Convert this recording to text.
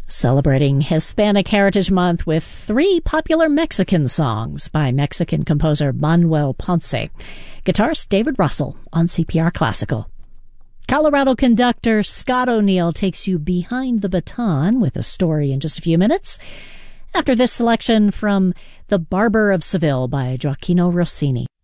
Celebrating Hispanic Heritage Month with 3 popular Mexican songs by Mexican composer Manuel Ponce. Guitarist David Russell on CPR Classical. Colorado conductor Scott O'Neill takes you behind the baton with a story in just a few minutes. After this selection from The Barber of Seville by Gioacchino Rossini.